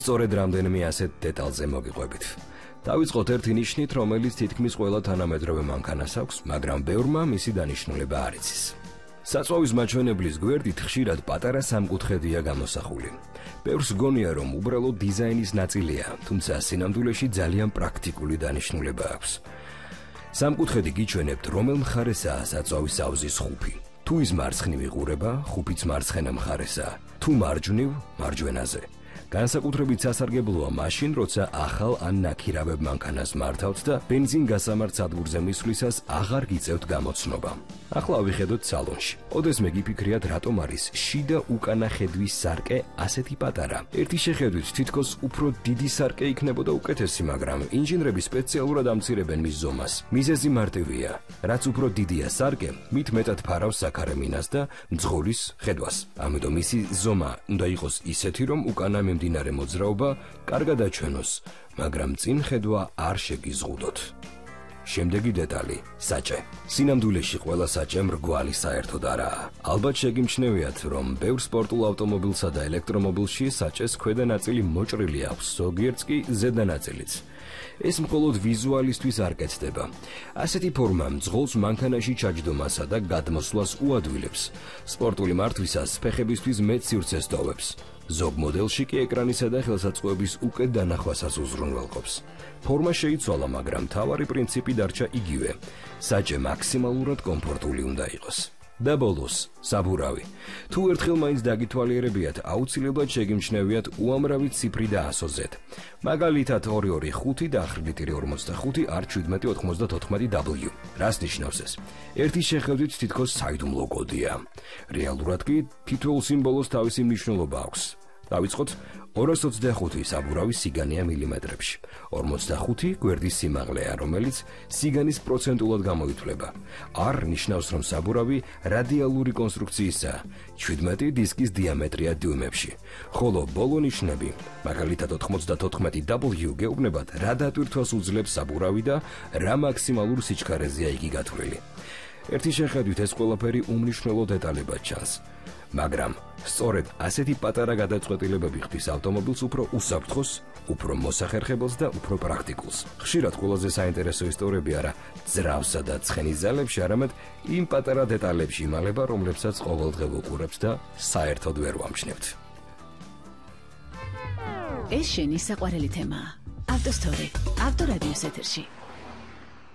სწორედ რამდენიმე ასეთ დეტალზე მოგიყვებით. დავიწყოთ ერთი ნიშნით, რომელიც თითქმის ყველა თანამედროვე მანქანას აქვს, მაგრამ ბევრმა მისი დანიშნულება არ იცის. საწვავის მაჩვენებლის გვერდით ხშირად პატარა სამკუთხედია გამოსახული. ბევრს გონია, რომ უბრალოდ დიზაინის ნაწილია, თუმცა სინამდვილეში ძალიან პრაქტიკული დანიშნულება აქვს. სამკუთხედი გიჩვენებთ, რომელ მხარესაა საწვავის ავზის ხუფი. თუ ის მარცხნივ იყურება, ხუფიც მარცხენა მხარესაა, თუ მარჯვნივ, მარჯვენაზე. განსაკუთრებით სასარგებლოა მაშინ, როცა ახალ ან ნაქირავებ მანქანას მართავთ და ბენზინ გასამართ სადგურზე მისვლისას აღარ გიწევთ გამოცნობა. ახლა ვიხედოთ სალონში. ოდესმე გიფიქრიათ, რატომ არის შიდა უკანა ხედვის სარკე ასეთი პატარა. ერთი შეხედვით თითქოს უფრო დიდი სარკე იქნებოდა უკეთესი, მაგრამ ინჟინრები სპეციალურად ამცირებენ მის ზომას. მიზეზი მარტივია. რაც უფრო დიდია სარკე, მით მეტად ფარავს საქარემინას და მძღოლის ხედვას. ამიტომ მისი ზომა უნდა იყოს ისეთი, რომ უკანა მიმდინარე მოძრაობა კარგად აჩვენოს, მაგრამ წინ ხედვა არ შეგიზღუდოთ. შემდეგი დეტალი, საჭე. სინამდვილეში ყველა საჭე მრგვალი საერთოდ არაა. ალბათ შეგიმჩნევიათ, რომ ბევრ სპორტულ ავტომობილსა და ელექტრომობილში საჭეს ქვედა ნაწილი მოჭრილი აქვს, ზოგიერთს კი ზედა ნაწილიც. ეს მხოლოდ ვიზუალისთვის არ კეთდება. ასეთი ფორმა მძღოლს მანქანაში ჩაჯდომასა და გადმოსვლას უადვილებს. სპორტული მართვისას ფეხებისთვის მეტ სივრცეს ტოვებს. ზოგ მოდელში კი ეკრანისა და ხელსაწყოების უკეთ დანახვასაც უზრუნველყოფს. ფორმა შეიცვალა, მაგრამ მთავარი პრინციპი დარჩა იგივე. საჭე მაქსიმალურად კომფორტული უნდა იყოს. და ბოლოს, საბურავი. თუ ერთხელ მაინც დაგითვალიერებიათ, აუცილებლად შეგიმჩნევიათ უამრავი ციფრი და ასო-Z. მაგალითად 225 დახრილით 45 R1794W. რას ნიშნავს ეს? ერთი შეხედვით თითქოს საიდუმლო კოდია. რეალურად კი თითოეულ სიმბოლოს თავისი მნიშვნელობა აქვს. დავიწყოთ 225 საბურავი სიგანეა მილიმეტრებში. 45 გვერდის სიმაღლეა, რომელიც სიგანის პროცენტულად გამოითვლება. R ნიშნავს, რომ საბურავი რადიალური კონსტრუქციისაა, 17 დისკის დიამეტრია დიუმებში. ხოლო ბოლო ნიშნები, მაგალითად 94W გეუბნებათ, რა დატვირთვას უძლებს საბურავი და რა მაქსიმალურ სიჩქარეზეა იგი გათვლილი. ერთი შეხედვით ეს ყველაფერი უმნიშვნელო დეტალებად ჩანს. მაგრამ სწორედ ასეთი პატარა გადაწყვეტილებები ხდის ავტომობილს უფრო უსაფრთხოს, უფრო მოსახერხებელს და უფრო პრაქტიკულს. ხშირად ყველაზე საინტერესო ისტორიები არა ძრავსა და ცხენის ძალებში, არამედ იმ პატარა დეტალებში იმალება, რომლებსაც ყოველდღე ვუყურებთ და საერთოდ ვერ ვამჩნევთ. ეს შენი საყვარელი თემაა. ავტოსტორი, ავტორადიოს ეთერში.